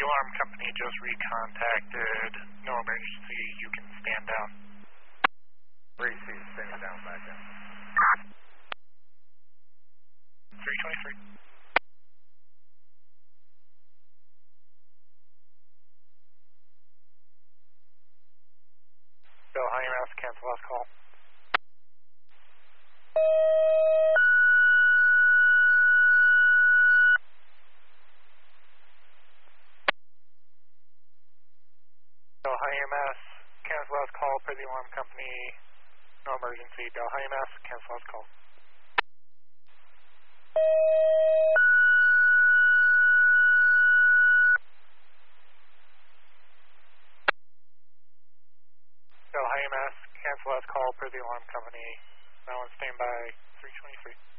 alarm company just recontacted. No emergency. You can stand down. 3C, standing down, back in. 323. Bill, how you mask? Cancel last call. Bill, how you mask? Cancel last call for the alarm company. No emergency. Bill, how you mask? Cancel last call. Bill, how you mask? Cancel last call for the alarm company. Now on standby 323.